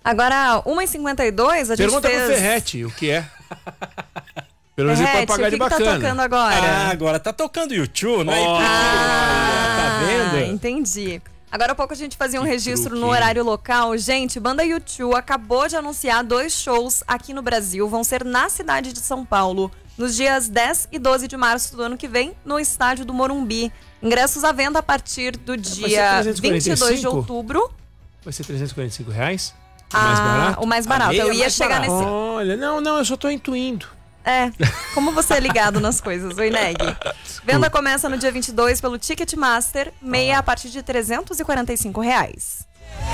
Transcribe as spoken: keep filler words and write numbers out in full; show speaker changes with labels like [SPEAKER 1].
[SPEAKER 1] Agora, uma e cinquenta e dois, a gente
[SPEAKER 2] Pergunta
[SPEAKER 1] fez...
[SPEAKER 2] pro Ferretti o que é. Pelo menos ele pode
[SPEAKER 1] Ferretti,
[SPEAKER 2] pagar
[SPEAKER 1] o que
[SPEAKER 2] de
[SPEAKER 1] que
[SPEAKER 2] bacana.
[SPEAKER 1] tá tocando agora?
[SPEAKER 3] Ah, agora tá tocando YouTube, né?
[SPEAKER 2] Oh.
[SPEAKER 1] Ah,
[SPEAKER 3] Tá vendo?
[SPEAKER 1] entendi. Agora há pouco a gente fazia um
[SPEAKER 2] Que
[SPEAKER 1] registro
[SPEAKER 2] truque,
[SPEAKER 1] no
[SPEAKER 2] hein?
[SPEAKER 1] horário local. Gente, banda U dois acabou de anunciar dois shows aqui no Brasil. Vão ser na cidade de São Paulo, nos dias dez e doze de março do ano que vem, no estádio do Morumbi. Ingressos à venda a partir do dia vinte e dois de outubro.
[SPEAKER 2] Vai ser trezentos e quarenta e cinco reais? O
[SPEAKER 1] Ah,
[SPEAKER 2] mais barato?
[SPEAKER 1] o mais barato.
[SPEAKER 3] A meia
[SPEAKER 1] Eu ia
[SPEAKER 3] mais
[SPEAKER 1] chegar
[SPEAKER 3] barato.
[SPEAKER 1] nesse...
[SPEAKER 2] Olha, não, não, eu só tô intuindo.
[SPEAKER 1] É, como você é ligado nas coisas, o Ineg. Venda começa no dia vinte e dois pelo Ticketmaster, meia a partir de trezentos e quarenta e cinco reais.